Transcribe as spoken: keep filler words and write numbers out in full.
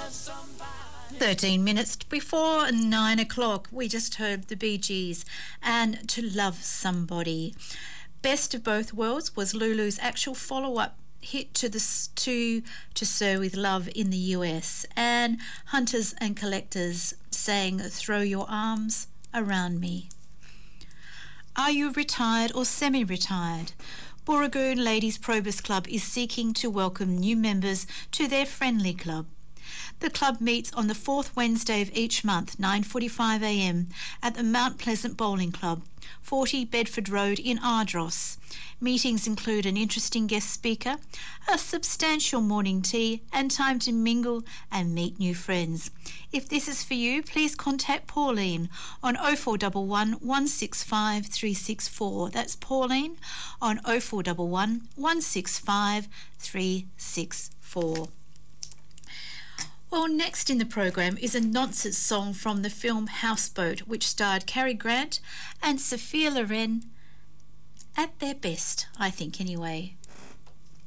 thirteen minutes before nine o'clock, we just heard the Bee Gees and To Love Somebody. Best of Both Worlds was Lulu's actual follow-up hit to the to to Sir With Love in the U S, and Hunters and Collectors sang Throw Your Arms Around Me. Are you retired or semi-retired? Booragoon Ladies Probus Club is seeking to welcome new members to their friendly club. The club meets on the fourth Wednesday of each month, nine forty-five a m, at the Mount Pleasant Bowling Club, forty Bedford Road in Ardross. Meetings include an interesting guest speaker, a substantial morning tea, and time to mingle and meet new friends. If this is for you, please contact Pauline on oh four one one, one six five, three six four. That's Pauline on oh four one one, one six five, three six four. Well, next in the program is a nonsense song from the film Houseboat, which starred Cary Grant and Sophia Loren at their best, I think, anyway.